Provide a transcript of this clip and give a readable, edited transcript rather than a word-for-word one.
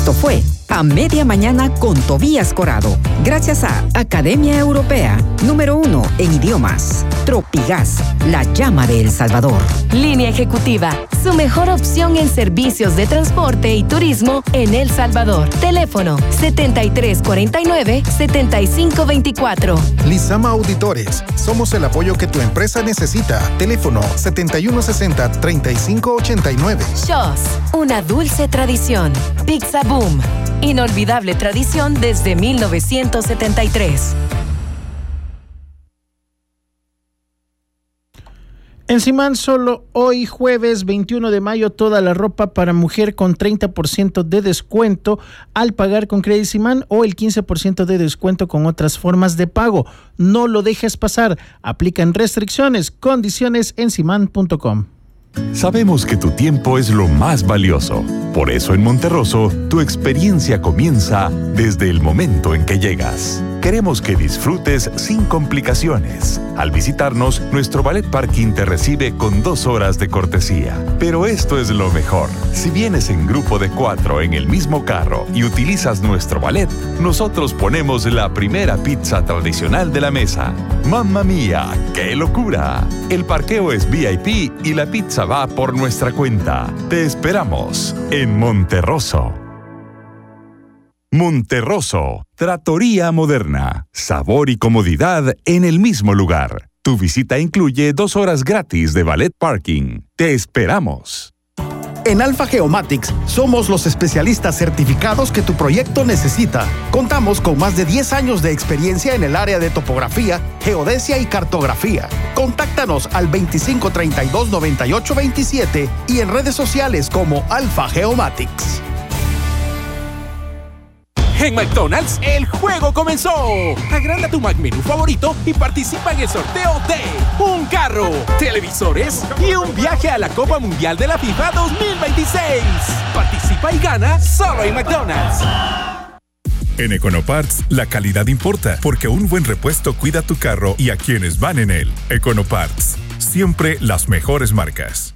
Esto fue A Media Mañana con Tobías Corrado, gracias a Academia Europea, número 1 en idiomas. Tropigas, la llama de El Salvador. Línea Ejecutiva, su mejor opción en servicios de transporte y turismo en El Salvador. Teléfono 7349-7524. Lizama Auditores, somos el apoyo que tu empresa necesita. Teléfono 7160-3589. Shaw's, una dulce tradición. Pizza Boom, inolvidable tradición desde 1973. En Simán, solo hoy, jueves 21 de mayo, toda la ropa para mujer con 30% de descuento al pagar con Credit Simán o el 15% de descuento con otras formas de pago. No lo dejes pasar. Aplican restricciones, condiciones en simán.com. Sabemos que tu tiempo es lo más valioso. Por eso en Monterroso, tu experiencia comienza desde el momento en que llegas. Queremos que disfrutes sin complicaciones. Al visitarnos, nuestro Ballet Parking te recibe con 2 horas de cortesía. Pero esto es lo mejor. Si vienes en grupo de 4 en el mismo carro y utilizas nuestro ballet, nosotros ponemos la primera pizza tradicional de la mesa. ¡Mamma mía! ¡Qué locura! El parqueo es VIP y la pizza va por nuestra cuenta. Te esperamos en Monterroso. Monterroso, trattoría moderna, sabor y comodidad en el mismo lugar. Tu visita incluye 2 horas gratis de ballet parking. Te esperamos. En Alfa Geomatics somos los especialistas certificados que tu proyecto necesita. Contamos con más de 10 años de experiencia en el área de topografía, geodesia y cartografía. Contáctanos al 2532-9827 y en redes sociales como Alfa Geomatics. En McDonald's, el juego comenzó. Agranda tu McMenú favorito y participa en el sorteo de un carro, televisores y un viaje a la Copa Mundial de la FIFA 2026. Participa y gana solo en McDonald's. En Econoparts, la calidad importa, porque un buen repuesto cuida tu carro y a quienes van en él. Econoparts, siempre las mejores marcas.